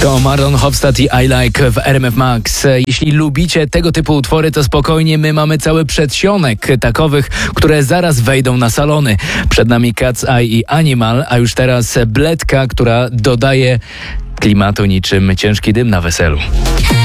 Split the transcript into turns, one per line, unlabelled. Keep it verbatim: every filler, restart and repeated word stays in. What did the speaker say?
To Marlon Hofstad i I Like w R M F Max. Jeśli lubicie tego typu utwory, to spokojnie, my mamy cały przedsionek takowych, które zaraz wejdą na salony. Przed nami Cat's Eye i Animal, a już teraz Bledka, która dodaje klimatu niczym ciężki dym na weselu.